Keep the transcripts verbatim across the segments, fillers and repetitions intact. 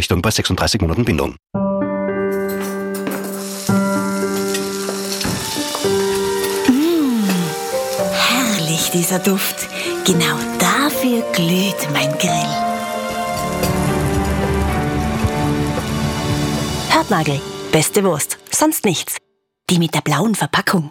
Vorrichtung bei sechsunddreißig Monaten Bindung. Herrlich, dieser Duft. Genau dafür glüht mein Grill. Hörtnagel, beste Wurst, sonst nichts. Die mit der blauen Verpackung.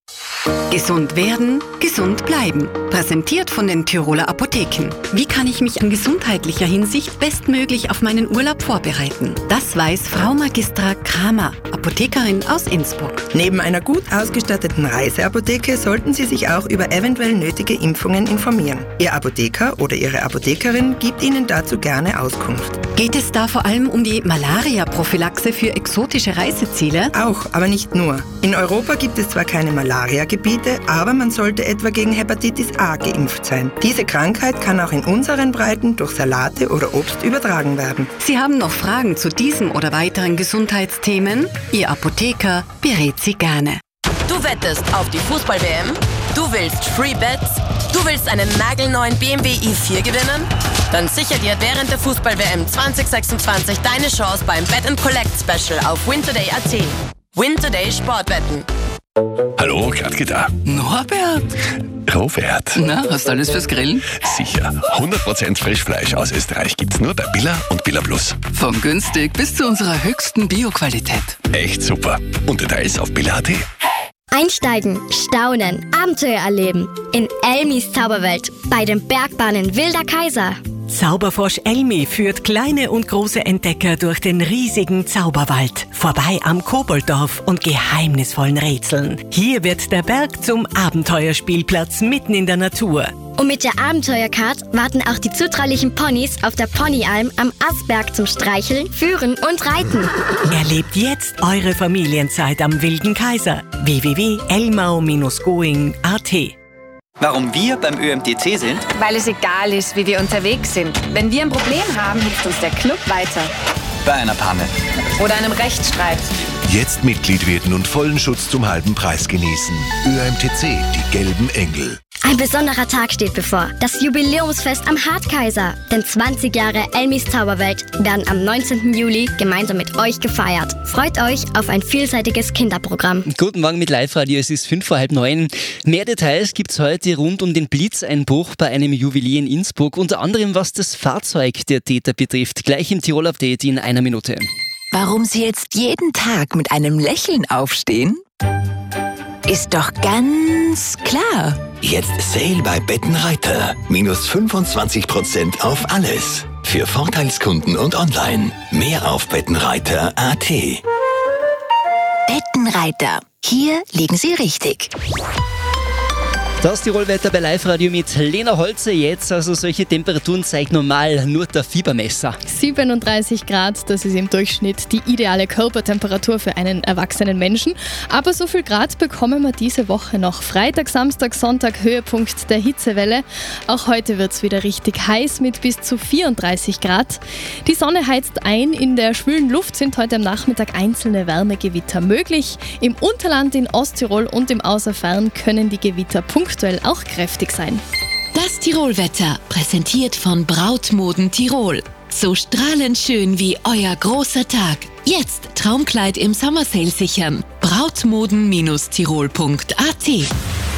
Gesund werden, gesund bleiben. Präsentiert von den Tiroler Apotheken. Wie kann ich mich in gesundheitlicher Hinsicht bestmöglich auf meinen Urlaub vorbereiten? Das weiß Frau Magistra Kramer, Apothekerin aus Innsbruck. Neben einer gut ausgestatteten Reiseapotheke sollten Sie sich auch über eventuell nötige Impfungen informieren. Ihr Apotheker oder Ihre Apothekerin gibt Ihnen dazu gerne Auskunft. Geht es da vor allem um die Malaria-Prophylaxe für exotische Reiseziele? Auch, aber nicht nur. In Europa gibt es zwar keine Malaria-Gebiete, aber man sollte etwa gegen Hepatitis A geimpft sein. Diese Krankheit kann auch in unseren Breiten durch Salate oder Obst übertragen werden. Sie haben noch Fragen zu diesem oder weiteren Gesundheitsthemen? Ihr Apotheker berät Sie gerne. Du wettest auf die Fußball-W M? Du willst Free Bets? Du willst einen nagelneuen B M W i vier gewinnen? Dann sicher dir während der Fußball-W M zwanzig sechsundzwanzig deine Chance beim Bet and Collect Special auf wintoday punkt at. Wintoday Sportwetten. Hallo, Gradke da. Norbert! Robert. Na, hast du alles fürs Grillen? Sicher. hundert Prozent Frischfleisch aus Österreich gibt's nur bei Billa und Billa Plus. Von günstig bis zu unserer höchsten Bio-Qualität. Echt super. Und Details auf billa punkt at. Einsteigen, staunen, Abenteuer erleben. In Elmis Zauberwelt bei den Bergbahnen Wilder Kaiser. Zauberfrosch Elmi führt kleine und große Entdecker durch den riesigen Zauberwald, vorbei am Kobolddorf und geheimnisvollen Rätseln. Hier wird der Berg zum Abenteuerspielplatz mitten in der Natur. Und mit der Abenteuercard warten auch die zutraulichen Ponys auf der Ponyalm am Asberg zum Streicheln, Führen und Reiten. Erlebt jetzt eure Familienzeit am Wilden Kaiser. w w w punkt elmau Bindestrich going punkt a t. Warum wir beim Ö M T C sind? Weil es egal ist, wie wir unterwegs sind. Wenn wir ein Problem haben, hilft uns der Club weiter. Bei einer Panne. Oder einem Rechtsstreit. Jetzt Mitglied werden und vollen Schutz zum halben Preis genießen. Ö M T C, die gelben Engel. Ein besonderer Tag steht bevor. Das Jubiläumsfest am Hartkaiser. Denn zwanzig Jahre Elmis Zauberwelt werden am neunzehnten Juli gemeinsam mit euch gefeiert. Freut euch auf ein vielseitiges Kinderprogramm. Guten Morgen mit Live-Radio, es ist fünf vor halb neun. Mehr Details gibt's heute rund um den Blitzeinbruch bei einem Juwelier in Innsbruck. Unter anderem was das Fahrzeug der Täter betrifft. Gleich im Tirol-Update in einer Minute. Warum Sie jetzt jeden Tag mit einem Lächeln aufstehen? Ist doch ganz klar. Jetzt Sale bei Bettenreiter. Minus fünfundzwanzig Prozent auf alles. Für Vorteilskunden und online. Mehr auf bettenreiter punkt a t. Bettenreiter. Hier liegen Sie richtig. Das Tirolwetter bei Live-Radio mit Lena Holze jetzt. Also solche Temperaturen zeigt normal nur der Fiebermesser. siebenunddreißig Grad, das ist im Durchschnitt die ideale Körpertemperatur für einen erwachsenen Menschen. Aber so viel Grad bekommen wir diese Woche noch. Freitag, Samstag, Sonntag Höhepunkt der Hitzewelle. Auch heute wird es wieder richtig heiß mit bis zu vierunddreißig Grad. Die Sonne heizt ein. In der schwülen Luft sind heute am Nachmittag einzelne Wärmegewitter möglich. Im Unterland, in Osttirol und im Außerfern können die Gewitter punktuell auch kräftig sein. Das Tirolwetter, präsentiert von Brautmoden Tirol. So strahlend schön wie euer großer Tag. Jetzt Traumkleid im Summer Sale sichern. brautmoden Bindestrich tirol punkt a t.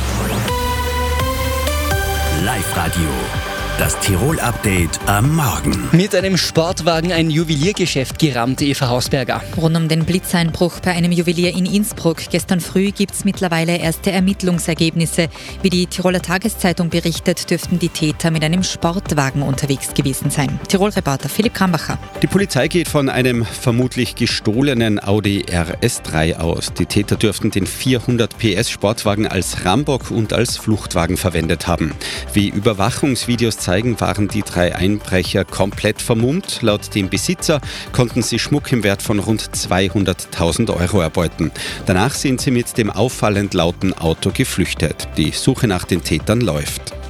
Live-Radio. Das Tirol-Update am Morgen. Mit einem Sportwagen ein Juweliergeschäft gerammt, Eva Hausberger. Rund um den Blitzeinbruch bei einem Juwelier in Innsbruck gestern früh gibt es mittlerweile erste Ermittlungsergebnisse. Wie die Tiroler Tageszeitung berichtet, dürften die Täter mit einem Sportwagen unterwegs gewesen sein. Tirol-Reporter Philipp Krambacher. Die Polizei geht von einem vermutlich gestohlenen Audi R S drei aus. Die Täter dürften den vierhundert P S Sportwagen als Rambock und als Fluchtwagen verwendet haben. Wie Überwachungsvideos zeigen, waren die drei Einbrecher komplett vermummt. Laut dem Besitzer konnten sie Schmuck im Wert von rund zweihunderttausend Euro erbeuten. Danach sind sie mit dem auffallend lauten Auto geflüchtet. Die Suche nach den Tätern läuft.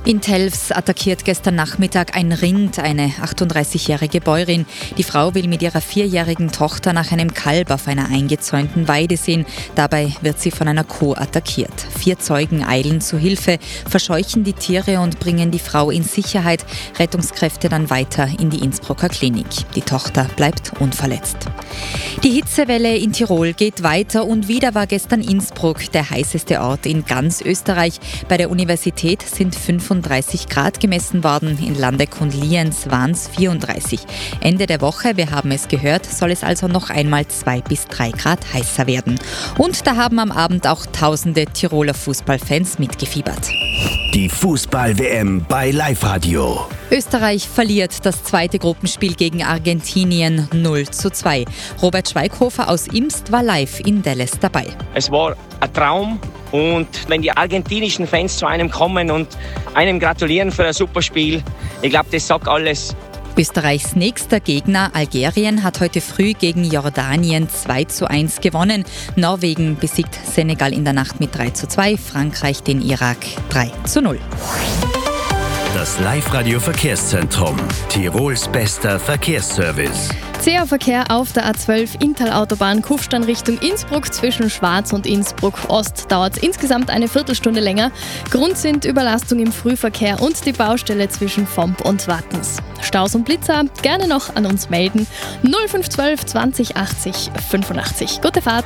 In Telfs attackiert gestern Nachmittag ein Rind eine achtunddreißigjährige Bäuerin. Die Frau will mit ihrer vierjährigen Tochter nach einem Kalb auf einer eingezäunten Weide sehen. Dabei wird sie von einer Kuh attackiert. Vier Zeugen eilen zu Hilfe, verscheuchen die Tiere und bringen die Frau in Sicherheit. Rettungskräfte dann weiter in die Innsbrucker Klinik. Die Tochter bleibt unverletzt. Die Hitzewelle in Tirol geht weiter und wieder war gestern Innsbruck der heißeste Ort in ganz Österreich. Bei der Universität sind fünfunddreißig Grad gemessen worden, in Landeck und Lienz waren es vierunddreißig. Ende der Woche, wir haben es gehört, soll es also noch einmal zwei bis drei Grad heißer werden. Und da haben am Abend auch tausende Tiroler Fußballfans mitgefiebert. Die Fußball-W M bei Live Radio. Österreich verliert das zweite Gruppenspiel gegen Argentinien null zu zwei. Robert Schweighofer aus Imst war live in Dallas dabei. Es war ein Traum und wenn die argentinischen Fans zu einem kommen und einem gratulieren für ein super Spiel, ich glaube, das sagt alles. Österreichs nächster Gegner, Algerien, hat heute früh gegen Jordanien zwei zu eins gewonnen. Norwegen besiegt Senegal in der Nacht mit drei zu zwei, Frankreich den Irak drei zu null. Das Live-Radio-Verkehrszentrum. Tirols bester Verkehrsservice. Zäher Verkehr auf der A zwölf Inntal-Autobahn Kufstein Richtung Innsbruck. Zwischen Schwarz und Innsbruck Ost dauert es insgesamt eine Viertelstunde länger. Grund sind Überlastung im Frühverkehr und die Baustelle zwischen Vomp und Wattens. Staus und Blitzer gerne noch an uns melden. null fünf eins zwei zwanzig achtzig fünfundachtzig. Gute Fahrt!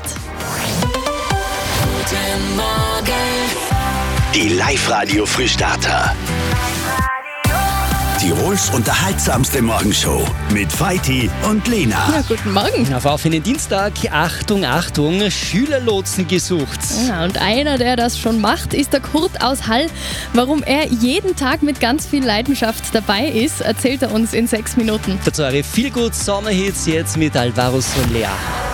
Guten Morgen. Die Live-Radio-Frühstarter. Tirols unterhaltsamste Morgenshow mit Feiti und Lena. Ja, guten Morgen. Auf offenen Dienstag, Achtung, Achtung, Schülerlotsen gesucht. Ja, und einer, der das schon macht, ist der Kurt aus Hall. Warum er jeden Tag mit ganz viel Leidenschaft dabei ist, erzählt er uns in sechs Minuten. Dazu eure Feelgood Sommerhits jetzt mit Alvaro Soler.